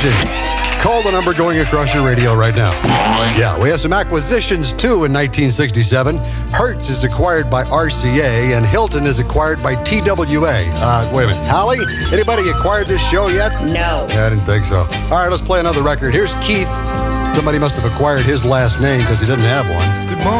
station. Call the number going across your radio right now. Yeah, we have some acquisitions too in 1967. Hertz is acquired by RCA and Hilton is acquired by TWA. Wait a minute. Hallie, anybody acquired this show yet? No. Yeah, I didn't think so. All right, let's play another record. Here's Keith. Somebody must have acquired his last name because he didn't have one. Good morning.